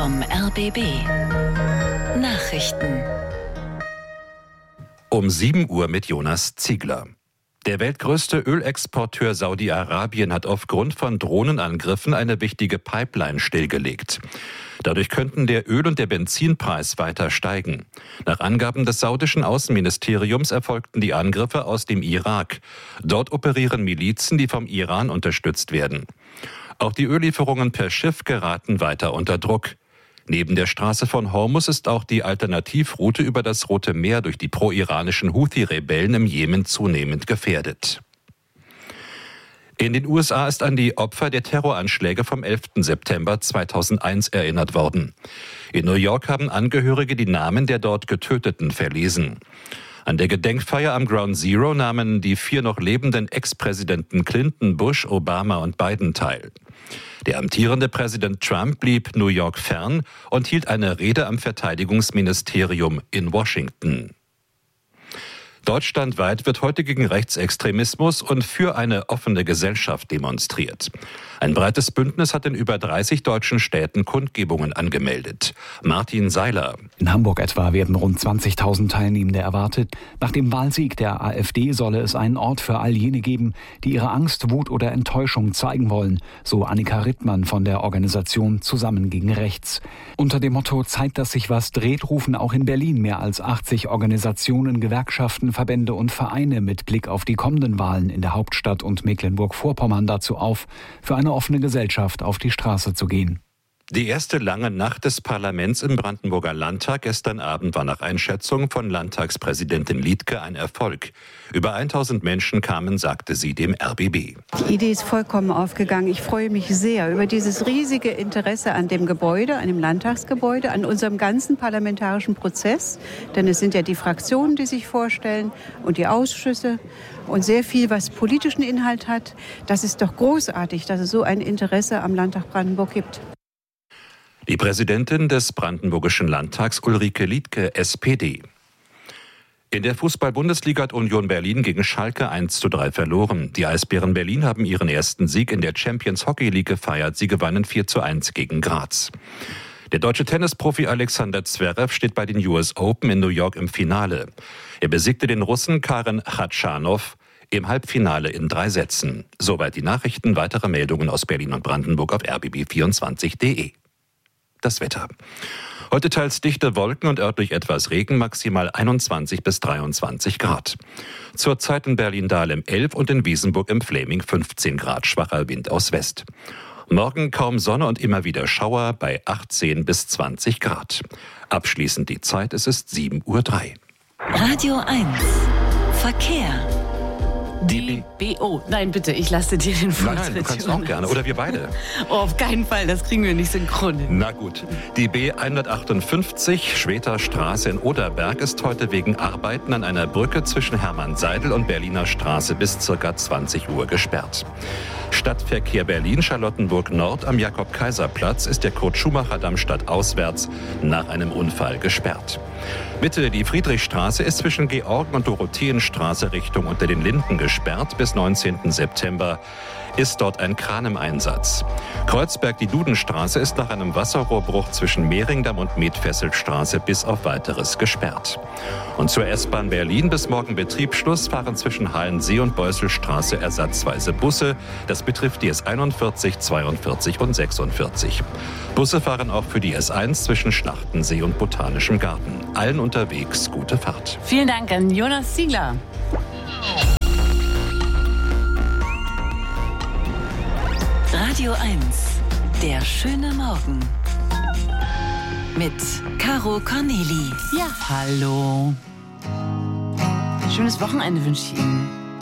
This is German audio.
vom RBB. Nachrichten. Um 7 Uhr mit Jonas Ziegler. Der weltgrößte Ölexporteur Saudi-Arabien hat aufgrund von Drohnenangriffen eine wichtige Pipeline stillgelegt. Dadurch könnten der Öl- und der Benzinpreis weiter steigen. Nach Angaben des saudischen Außenministeriums erfolgten die Angriffe aus dem Irak. Dort operieren Milizen, die vom Iran unterstützt werden. Auch die Öllieferungen per Schiff geraten weiter unter Druck. Neben der Straße von Hormus ist auch die Alternativroute über das Rote Meer durch die pro-iranischen Houthi-Rebellen im Jemen zunehmend gefährdet. In den USA ist an die Opfer der Terroranschläge vom 11. September 2001 erinnert worden. In New York haben Angehörige die Namen der dort Getöteten verlesen. An der Gedenkfeier am Ground Zero nahmen die 4 noch lebenden Ex-Präsidenten Clinton, Bush, Obama und Biden teil. Der amtierende Präsident Trump blieb New York fern und hielt eine Rede am Verteidigungsministerium in Washington. Deutschlandweit wird heute gegen Rechtsextremismus und für eine offene Gesellschaft demonstriert. Ein breites Bündnis hat in über 30 deutschen Städten Kundgebungen angemeldet. Martin Seiler. In Hamburg etwa werden rund 20.000 Teilnehmende erwartet. Nach dem Wahlsieg der AfD solle es einen Ort für all jene geben, die ihre Angst, Wut oder Enttäuschung zeigen wollen, so Annika Rittmann von der Organisation Zusammen gegen Rechts. Unter dem Motto "Zeigt, dass sich was dreht" rufen auch in Berlin mehr als 80 Organisationen, Gewerkschaften, Verbände und Vereine mit Blick auf die kommenden Wahlen in der Hauptstadt und Mecklenburg-Vorpommern dazu auf, für eine offene Gesellschaft auf die Straße zu gehen. Die erste lange Nacht des Parlaments im Brandenburger Landtag gestern Abend war nach Einschätzung von Landtagspräsidentin Liedtke ein Erfolg. Über 1000 Menschen kamen, sagte sie dem RBB. Die Idee ist vollkommen aufgegangen. Ich freue mich sehr über dieses riesige Interesse an dem Gebäude, an dem Landtagsgebäude, an unserem ganzen parlamentarischen Prozess. Denn es sind ja die Fraktionen, die sich vorstellen und die Ausschüsse und sehr viel, was politischen Inhalt hat. Das ist doch großartig, dass es so ein Interesse am Landtag Brandenburg gibt. Die Präsidentin des Brandenburgischen Landtags Ulrike Liedtke, SPD. In der Fußball-Bundesliga hat Union Berlin gegen Schalke 1:3 verloren. Die Eisbären Berlin haben ihren ersten Sieg in der Champions Hockey League gefeiert. Sie gewannen 4:1 gegen Graz. Der deutsche Tennisprofi Alexander Zverev steht bei den US Open in New York im Finale. Er besiegte den Russen Karen Khachanov im Halbfinale in 3 Sätzen. Soweit die Nachrichten. Weitere Meldungen aus Berlin und Brandenburg auf rbb24.de. Das Wetter. Heute teils dichte Wolken und örtlich etwas Regen, maximal 21 bis 23 Grad. Zurzeit in Berlin-Dahlem 11 und in Wiesenburg im Fläming 15 Grad, schwacher Wind aus West. Morgen kaum Sonne und immer wieder Schauer bei 18 bis 20 Grad. Abschließend die Zeit, es ist 7:03 Uhr. Radio 1. Verkehr. DBO. Nein, bitte, ich lasse dir den Vortritt. Nein, du kannst auch gerne. Oder wir beide. Oh, auf keinen Fall, das kriegen wir nicht synchron hin. Na gut. Die B158 Schweter Straße in Oderberg ist heute wegen Arbeiten an einer Brücke zwischen Hermann-Seidel und Berliner Straße bis ca. 20 Uhr gesperrt. Stadtverkehr Berlin, Charlottenburg Nord am Jakob-Kaiser-Platz ist der Kurt-Schumacher-Damm stadtauswärts nach einem Unfall gesperrt. Mitte die Friedrichstraße ist zwischen Georgen- und Dorotheenstraße Richtung Unter den Linden gesperrt. Bis 19. September ist dort ein Kran im Einsatz. Kreuzberg, die Dudenstraße, ist nach einem Wasserrohrbruch zwischen Mehringdamm und Medfesselstraße bis auf Weiteres gesperrt. Und zur S-Bahn Berlin bis morgen Betriebsschluss fahren zwischen Halensee und Beusselstraße ersatzweise Busse. Das betrifft die S41, 42 und 46. Busse fahren auch für die S1 zwischen Schlachtensee und Botanischem Garten. Allen unterwegs gute Fahrt. Vielen Dank an Jonas Ziegler. Radio 1. Der schöne Morgen. Mit Caro Corneli. Ja, hallo. Schönes Wochenende wünsche ich Ihnen.